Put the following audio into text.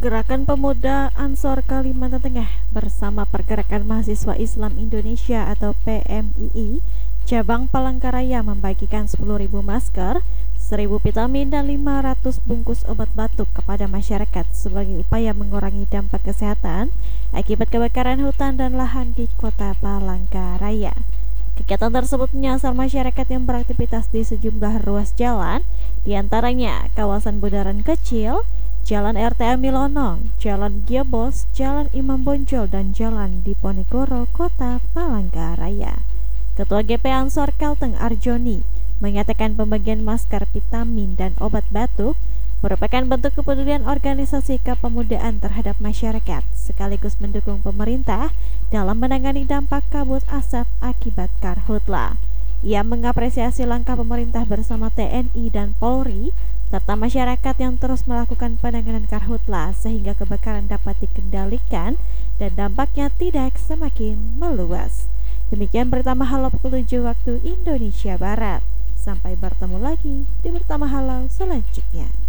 Gerakan Pemuda Ansor Kalimantan Tengah bersama Pergerakan Mahasiswa Islam Indonesia atau PMII Cabang Palangkaraya membagikan 10.000 masker, 1.000 vitamin dan 500 bungkus obat batuk kepada masyarakat sebagai upaya mengurangi dampak kesehatan akibat kebakaran hutan dan lahan di Kota Palangkaraya. Kegiatan tersebut menyasar masyarakat yang beraktivitas di sejumlah ruas jalan, diantaranya kawasan Bundaran Kecil, Jalan RT Milonong, Jalan Giobos, Jalan Imam Bonjol, dan Jalan Diponegoro, Kota Palangkaraya. Ketua GP Ansor Kalteng Arjoni mengatakan pembagian masker, vitamin, dan obat batuk merupakan bentuk kepedulian organisasi kepemudaan terhadap masyarakat, sekaligus mendukung pemerintah dalam menangani dampak kabut asap akibat karhutla. Ia mengapresiasi langkah pemerintah bersama TNI dan Polri serta masyarakat yang terus melakukan penanganan karhutla sehingga kebakaran dapat dikendalikan dan dampaknya tidak semakin meluas. Demikian Berita Mahalau pukul 7 waktu Indonesia Barat. Sampai bertemu lagi di Berita Mahalau selanjutnya.